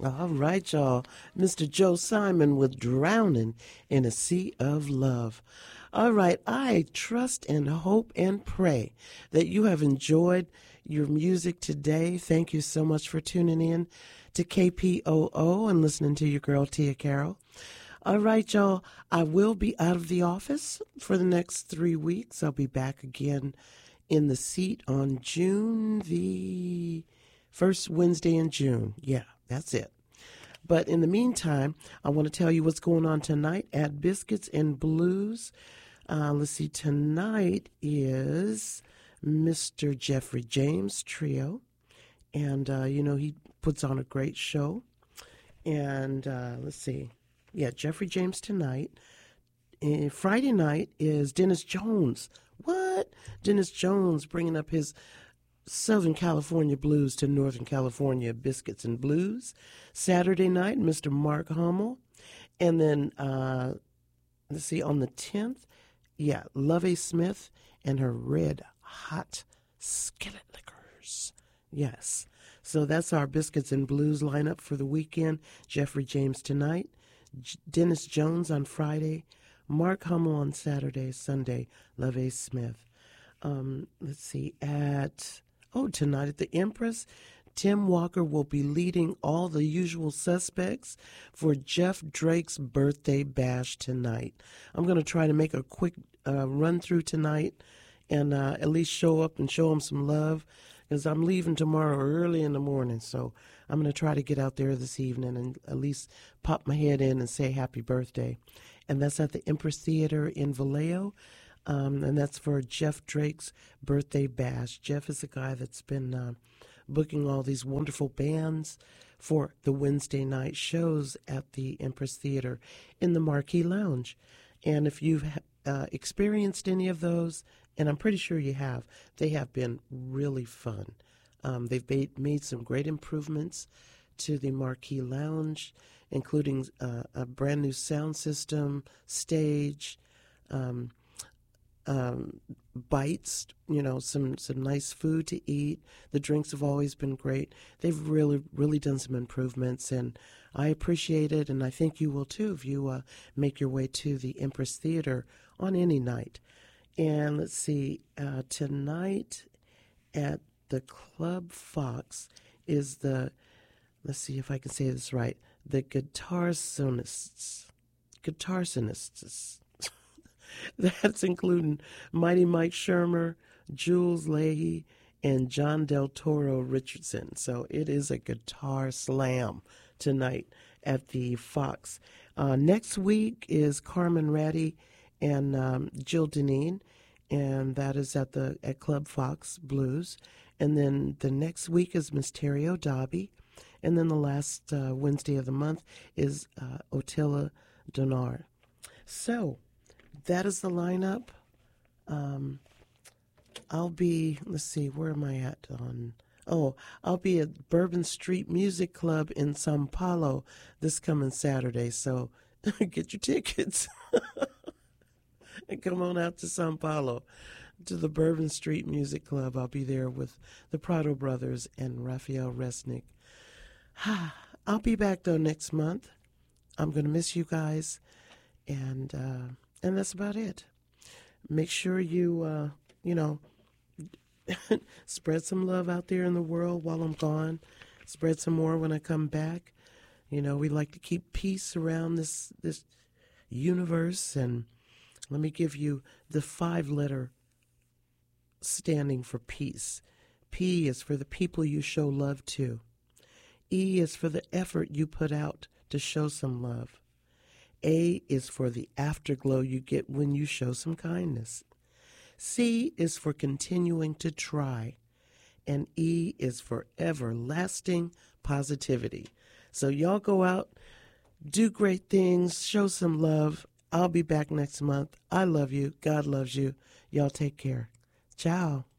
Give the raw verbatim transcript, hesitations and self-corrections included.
All right, y'all. Mister Joe Simon with Drowning in a Sea of Love. All right, I trust and hope and pray that you have enjoyed your music today. Thank you so much for tuning in to K P O O and listening to your girl, Tia Carroll. All right, y'all. I will be out of the office for the next three weeks. I'll be back again in the seat on June the first Wednesday in June. Yeah, that's it. But in the meantime, I want to tell you what's going on tonight at Biscuits and Blues. Uh, let's see, tonight is Mister Jeffrey James Trio. And, uh, you know, he puts on a great show. And uh, let's see. Yeah, Jeffrey James tonight. And Friday night is Dennis Jones. What? Dennis Jones bringing up his Southern California blues to Northern California Biscuits and Blues. Saturday night, Mister Mark Hummel. And then, uh, let's see, on the tenth, yeah, Lovey Smith and her Red Hot Skillet Liquors. Yes. So that's our Biscuits and Blues lineup for the weekend. Jeffrey James tonight, J- Dennis Jones on Friday, Mark Hummel on Saturday, Sunday, Lovey Smith. Um, let's see, at, oh, tonight at the Empress, Tim Walker will be leading all the usual suspects for Jeff Drake's birthday bash tonight. I'm going to try to make a quick uh, run through tonight and uh, at least show up and show him some love because I'm leaving tomorrow early in the morning. So I'm going to try to get out there this evening and at least pop my head in and say happy birthday. And that's at the Empress Theater in Vallejo. Um, and that's for Jeff Drake's birthday bash. Jeff is a guy that's been uh, booking all these wonderful bands for the Wednesday night shows at the Empress Theater in the Marquee Lounge. And if you've uh, experienced any of those, and I'm pretty sure you have, they have been really fun. Um, they've made, made some great improvements to the Marquee Lounge, including uh, a brand new sound system, stage, um, um, bites, you know, some, some nice food to eat. The drinks have always been great. They've really, really done some improvements, and I appreciate it, and I think you will too if you uh, make your way to the Empress Theater on any night. And let's see, uh, tonight at the Club Fox is the, let's see if I can say this right, the Guitar Sonists. Guitar Sonists. That's including Mighty Mike Shermer, Jules Leahy, and John Del Toro Richardson. So it is a guitar slam tonight at the Fox. Uh, next week is Carmen Ratty and um, Jill Deneen, and that is at the at Club Fox Blues. And then the next week is Miss Terry O'Dobby. And then the last uh, Wednesday of the month is uh, Otilla Donar. So that is the lineup. Um, I'll be, let's see, where am I at on? Oh, I'll be at Bourbon Street Music Club in Sao Paulo this coming Saturday. So get your tickets and come on out to Sao Paulo to the Bourbon Street Music Club. I'll be there with the Prado Brothers and Raphael Resnick. I'll be back, though, next month. I'm going to miss you guys. And uh, and that's about it. Make sure you, uh, you know, spread some love out there in the world while I'm gone. Spread some more when I come back. You know, we like to keep peace around this this universe. And let me give you the five-letter standing for peace. P is for the people you show love to. E is for the effort you put out to show some love. A is for the afterglow you get when you show some kindness. C is for continuing to try. And E is for everlasting positivity. So y'all go out, do great things, show some love. I'll be back next month. I love you. God loves you. Y'all take care. Ciao.